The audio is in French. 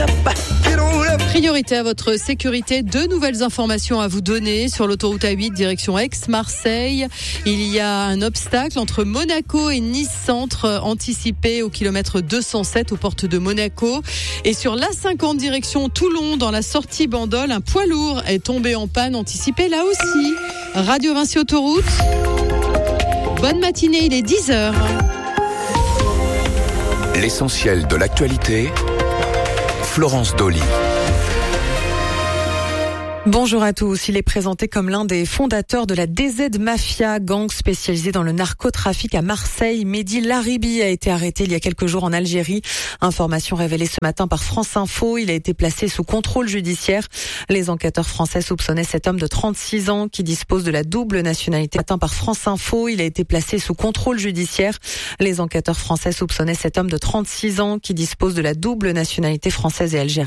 Priorité à votre sécurité, 2 nouvelles informations à vous donner sur l'autoroute A8 direction Aix-Marseille. Il y a un obstacle entre Monaco et Nice Centre anticipé au kilomètre 207 aux portes de Monaco. Et sur l'A50 direction Toulon dans la sortie Bandol, un poids lourd est tombé en panne anticipé là aussi. Radio Vinci Autoroute. Bonne matinée, il est 10h. L'essentiel de l'actualité, Florence Dolly. Bonjour à tous. Il est présenté comme l'un des fondateurs de la DZ Mafia, gang spécialisé dans le narcotrafic à Marseille. Mehdi Laribi a été arrêté il y a quelques jours en Algérie. Information révélée ce matin par France Info. Il a été placé sous contrôle judiciaire. Les enquêteurs français soupçonnaient cet homme de 36 ans qui dispose de la double nationalité. Matin par France Info, il a été placé sous contrôle judiciaire. Les enquêteurs français soupçonnaient cet homme de 36 ans qui dispose de la double nationalité française et algérienne.